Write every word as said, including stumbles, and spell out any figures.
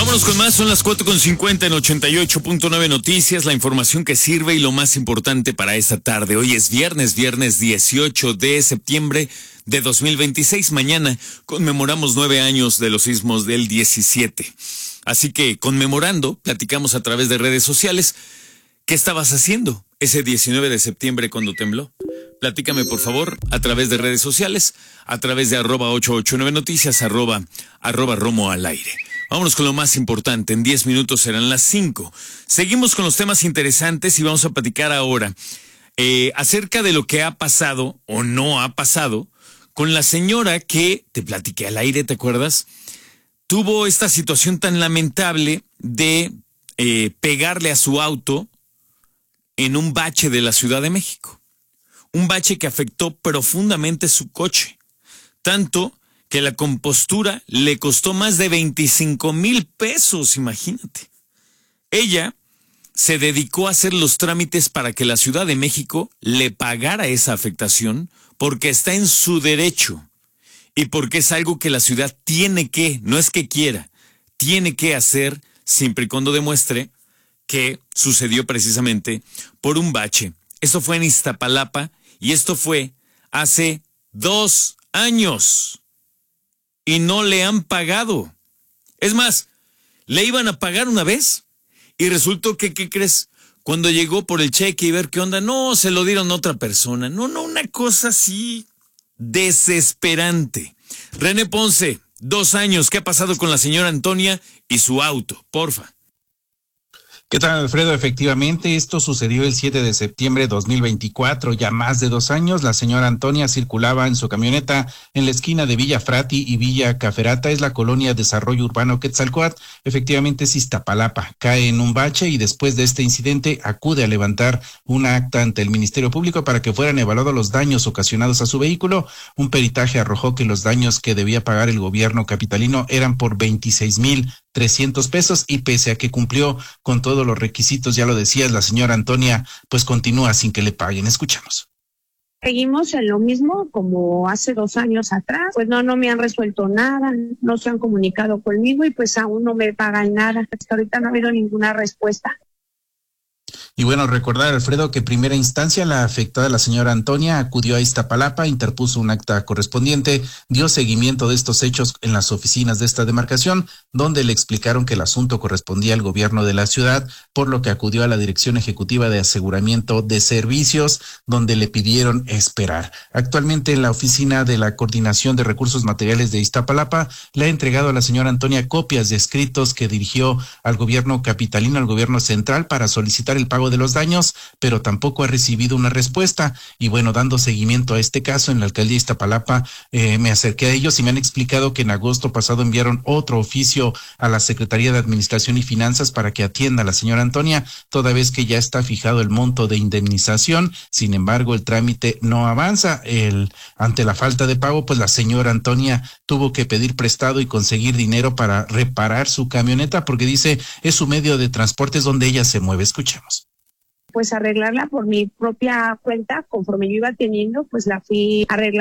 Vámonos con más, son las cuatro con cincuenta en ochenta y ocho punto nueve Noticias, la información que sirve y lo más importante para esta tarde. Hoy es viernes, viernes dieciocho de septiembre de dos mil veintiséis. Mañana conmemoramos nueve años de los sismos del diecisiete. Así que, conmemorando, platicamos a través de redes sociales. ¿Qué estabas haciendo ese diecinueve de septiembre cuando tembló? Platícame, por favor, a través de redes sociales, a través de arroba ochocientos ochenta y nueve Noticias, arroba, arroba Romo al aire. Vámonos con lo más importante. En diez minutos serán las cinco. Seguimos con los temas interesantes y vamos a platicar ahora eh, acerca de lo que ha pasado o no ha pasado con la señora que, te platiqué al aire, ¿te acuerdas? Tuvo esta situación tan lamentable de eh, pegarle a su auto en un bache de la Ciudad de México. Un bache que afectó profundamente su coche. Tanto que la compostura le costó más de veinticinco mil pesos, imagínate. Ella se dedicó a hacer los trámites para que la Ciudad de México le pagara esa afectación porque está en su derecho y porque es algo que la ciudad tiene que, no es que quiera, tiene que hacer siempre y cuando demuestre que sucedió precisamente por un bache. Esto fue en Iztapalapa y esto fue hace dos años. Y no le han pagado. Es más, le iban a pagar una vez y resultó que, ¿qué crees? Cuando llegó por el cheque y ver qué onda, no, se lo dieron a otra persona. No, no, una cosa así desesperante. René Ponce, dos años, ¿qué ha pasado con la señora Antonia y su auto? Porfa. ¿Qué tal, Alfredo? Efectivamente, esto sucedió el siete de septiembre de dos mil veinticuatro, ya más de dos años. La señora Antonia circulaba en su camioneta en la esquina de Villa Frati y Villa Caferata, es la colonia Desarrollo Urbano Quetzalcóatl. Efectivamente es Iztapalapa, cae en un bache y después de este incidente acude a levantar un acta ante el Ministerio Público para que fueran evaluados los daños ocasionados a su vehículo. Un peritaje arrojó que los daños que debía pagar el gobierno capitalino eran por veintiséis mil trescientos pesos y pese a que cumplió con todos los requisitos, ya lo decías, la señora Antonia pues continúa sin que le paguen. Escuchamos. Seguimos en lo mismo como hace dos años atrás, pues no, no me han resuelto nada, no se han comunicado conmigo y pues aún no me pagan nada. Hasta ahorita no ha habido ninguna respuesta. Y bueno, recordar, Alfredo, que en primera instancia la afectada, la señora Antonia, acudió a Iztapalapa, interpuso un acta correspondiente, dio seguimiento de estos hechos en las oficinas de esta demarcación, donde le explicaron que el asunto correspondía al gobierno de la ciudad, por lo que acudió a la Dirección Ejecutiva de Aseguramiento de Servicios, donde le pidieron esperar. Actualmente la oficina de la Coordinación de Recursos Materiales de Iztapalapa le ha entregado a la señora Antonia copias de escritos que dirigió al gobierno capitalino, al gobierno central, para solicitar el pago de los daños, pero tampoco ha recibido una respuesta. Y bueno, dando seguimiento a este caso en la alcaldía de Iztapalapa, eh, me acerqué a ellos y me han explicado que en agosto pasado enviaron otro oficio a la Secretaría de Administración y Finanzas para que atienda a la señora Antonia, toda vez que ya está fijado el monto de indemnización. Sin embargo, el trámite no avanza. El, ante la falta de pago, pues la señora Antonia tuvo que pedir prestado y conseguir dinero para reparar su camioneta, porque dice es su medio de transporte, es donde ella se mueve. Escuchemos. Pues arreglarla por mi propia cuenta, conforme yo iba teniendo, pues la fui arreglando.